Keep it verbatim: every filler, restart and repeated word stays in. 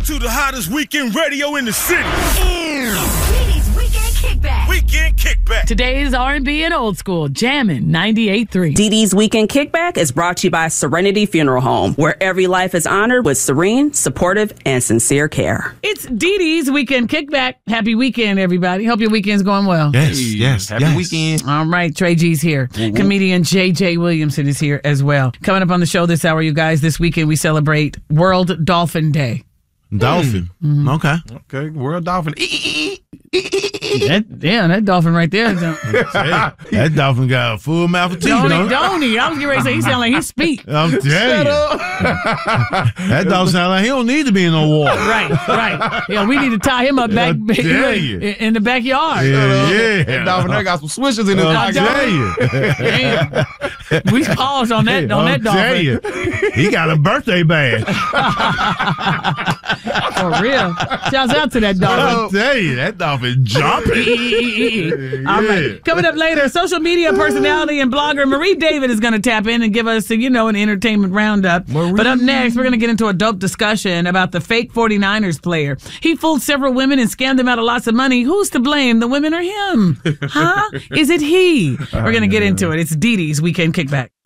to the hottest weekend radio in the city. Dee Dee's Weekend Kickback. Weekend Kickback. Today's R and B and old school, Jammin' ninety-eight point three. Dee Dee's Weekend Kickback is brought to you by Serenity Funeral Home, where every life is honored with serene, supportive, and sincere care. It's Dee Dee's Weekend Kickback. Happy weekend, everybody. Hope your weekend's going well. Yes, yes, Happy yes. weekend. All right, Trey G's here. Mm-hmm. Comedian J J Williamson is here as well. Coming up on the show this hour, you guys, this weekend we celebrate World Dolphin Day. Dolphin. Mm-hmm. Okay. Okay, World Dolphin. That, yeah, that dolphin right there. Don't Hey, that dolphin got a full mouth of teeth, he? don't it? Don't he? I was getting ready to say he sound like he speak. I'm telling you. That dolphin sound like he don't need to be in no water. Right, right. Yeah, we need to tie him up back I tell you. in the backyard. Yeah, yeah. That Dolphin there got some swishers in his I pocket. tell you. Damn. We paused on that on that I'm telling dolphin. you. He got a birthday badge. For real. Shouts out to that dolphin. I tell you, that dolphin jumping. All right. Coming up later, social media personality and blogger Marie David is going to tap in and give us, you know, an entertainment roundup. Marie. But up next, we're going to get into a dope discussion about the fake forty-niners player. He fooled several women and scammed them out of lots of money. Who's to blame, the women or him? Huh? Is it he? We're going to get into it. It's Dee Dee's Weekend Kickback.